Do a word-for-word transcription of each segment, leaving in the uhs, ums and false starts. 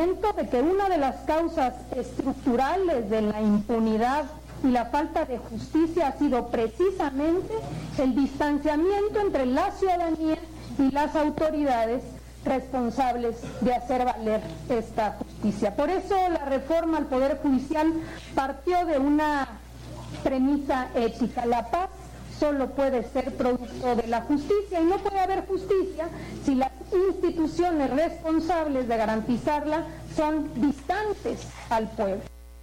convencimiento de que una de las causas estructurales de la impunidad y la falta de justicia ha sido precisamente el distanciamiento entre la ciudadanía y las autoridades responsables de hacer valer esta justicia. Por eso la reforma al Poder Judicial partió de una premisa ética: la paz solo puede ser producto de la justicia, y no puede haber justicia si las instituciones responsables de garantizarla son distantes al pueblo.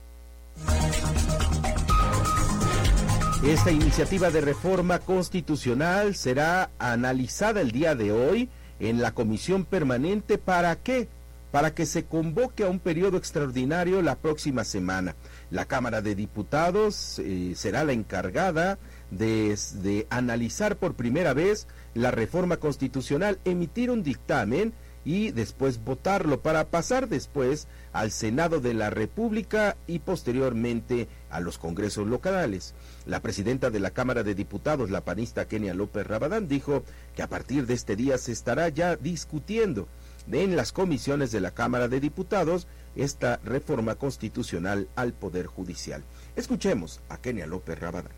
Esta iniciativa de reforma constitucional será analizada el día de hoy en la comisión permanente. ¿Para qué? Para que se convoque a un periodo extraordinario la próxima semana. La Cámara de Diputados eh, será la encargada de, de analizar por primera vez la reforma constitucional, emitir un dictamen y después votarlo, para pasar después al Senado de la República y posteriormente a los congresos locales. La presidenta de la Cámara de Diputados, la panista Kenia López Rabadán, dijo que a partir de este día se estará ya discutiendo en las comisiones de la Cámara de Diputados esta reforma constitucional al Poder Judicial. Escuchemos a Kenia López Rabadán.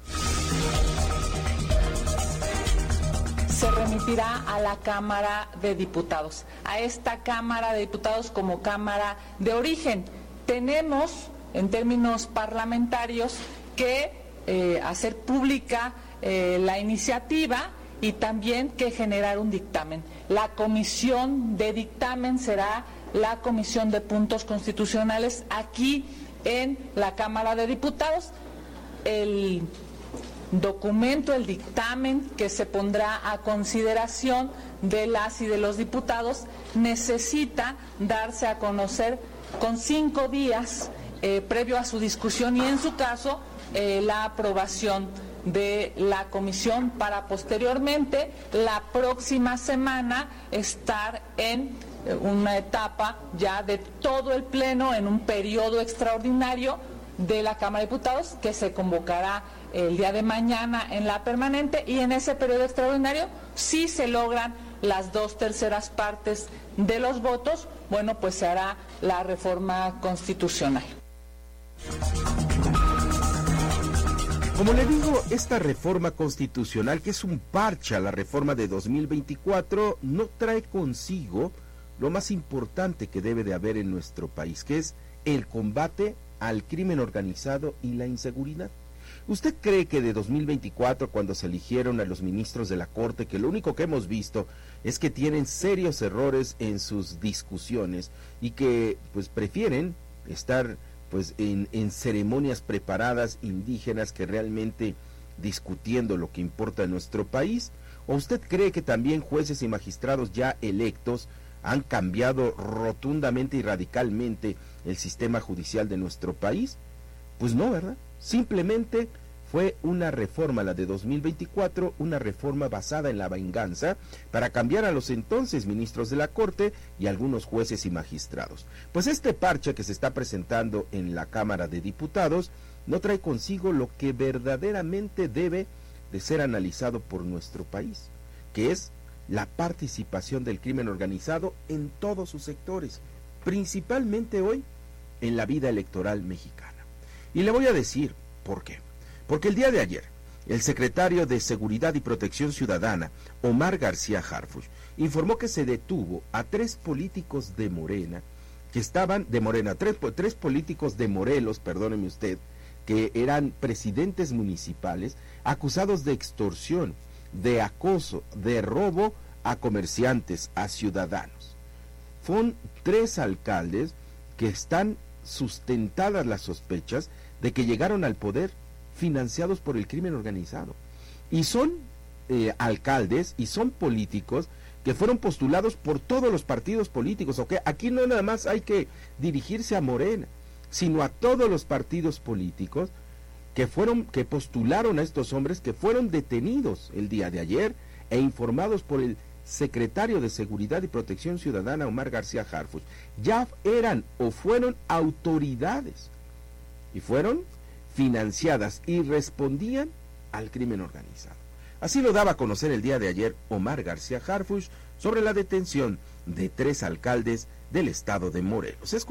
Se remitirá a la Cámara de Diputados, a esta Cámara de Diputados como Cámara de origen. Tenemos, en términos parlamentarios, que eh, hacer pública eh, la iniciativa y también que generar un dictamen. La comisión de dictamen será la Comisión de Puntos Constitucionales aquí en la Cámara de Diputados. El documento, el dictamen que se pondrá a consideración de las y de los diputados necesita darse a conocer con cinco días eh, previo a su discusión y, en su caso, eh, la aprobación de la comisión, para posteriormente la próxima semana estar en una etapa ya de todo el pleno en un periodo extraordinario de la Cámara de Diputados, que se convocará el día de mañana en la permanente, y en ese periodo extraordinario, si se logran las dos terceras partes de los votos, bueno, pues se hará la reforma constitucional. Como le digo, esta reforma constitucional, que es un parche a la reforma de dos mil veinticuatro, no trae consigo lo más importante que debe de haber en nuestro país, que es el combate al crimen organizado y la inseguridad. ¿Usted cree que de dos mil veinticuatro, cuando se eligieron a los ministros de la Corte, que lo único que hemos visto es que tienen serios errores en sus discusiones y que pues prefieren estar pues en, en ceremonias preparadas indígenas que realmente discutiendo lo que importa en nuestro país? ¿O usted cree que también jueces y magistrados ya electos han cambiado rotundamente y radicalmente el sistema judicial de nuestro país? Pues no, ¿verdad? Simplemente fue una reforma, la de dos mil veinticuatro, una reforma basada en la venganza para cambiar a los entonces ministros de la Corte y algunos jueces y magistrados. Pues este parche que se está presentando en la Cámara de Diputados no trae consigo lo que verdaderamente debe de ser analizado por nuestro país, que es la participación del crimen organizado en todos sus sectores, principalmente hoy en la vida electoral mexicana. Y le voy a decir por qué. Porque el día de ayer, el secretario de Seguridad y Protección Ciudadana, Omar García Harfuch, informó que se detuvo a tres políticos de Morena, que estaban, de Morena, tres, tres políticos de Morelos, perdóneme usted, que eran presidentes municipales, acusados de extorsión, de acoso, de robo a comerciantes, a ciudadanos. Fueron tres alcaldes que están sustentadas las sospechas de que llegaron al poder financiados por el crimen organizado. Y son eh, alcaldes y son políticos que fueron postulados por todos los partidos políticos. ¿Okay? Aquí no nada más hay que dirigirse a Morena, sino a todos los partidos políticos que fueron, que postularon a estos hombres, que fueron detenidos el día de ayer e informados por el secretario de Seguridad y Protección Ciudadana, Omar García Harfuch. Ya eran o fueron autoridades y fueron financiadas y respondían al crimen organizado. Así lo daba a conocer el día de ayer Omar García Harfuch sobre la detención de tres alcaldes del estado de Morelos.